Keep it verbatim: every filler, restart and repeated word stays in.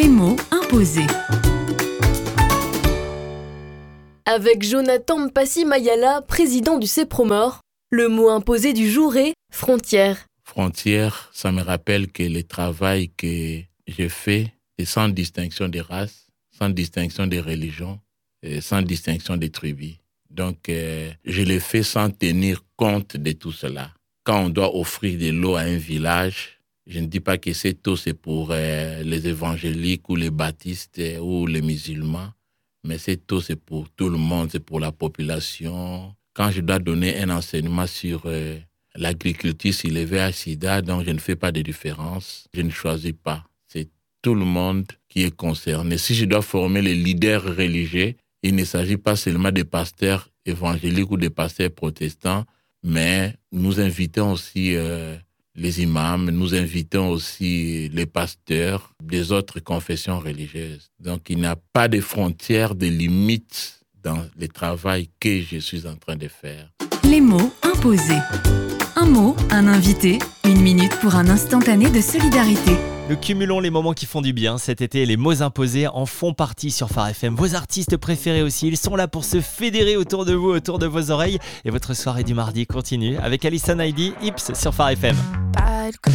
Les mots imposés. Avec Jonathan Mpassi Mayala, président du CEPROMOR, le mot imposé du jour est « frontière ». Frontière, ça me rappelle que le travail que j'ai fait est sans distinction de race, sans distinction de religion, et sans distinction de tribus. Donc, euh, je le fais sans tenir compte de tout cela. Quand on doit offrir de l'eau à un village, je ne dis pas que cette eau c'est pour euh, les évangéliques ou les baptistes euh, ou les musulmans, mais cette eau c'est pour tout le monde, c'est pour la population. Quand je dois donner un enseignement sur euh, l'agriculture, sur le V I H sida, donc je ne fais pas de différence, je ne choisis pas. C'est tout le monde qui est concerné. Si je dois former les leaders religieux, il ne s'agit pas seulement des pasteurs évangéliques ou des pasteurs protestants, mais nous invitons aussi euh, les imams, nous invitons aussi les pasteurs des autres confessions religieuses. Donc il n'y a pas de frontières, de limites dans le travail que je suis en train de faire. Les mots imposés. Un mot, un invité, une minute pour un instantané de solidarité. Nous cumulons les moments qui font du bien. Cet été, les mots imposés en font partie sur Phare F M. Vos artistes préférés aussi, ils sont là pour se fédérer autour de vous, autour de vos oreilles. Et votre soirée du mardi continue avec Alison Heidi, Ips sur Phare F M.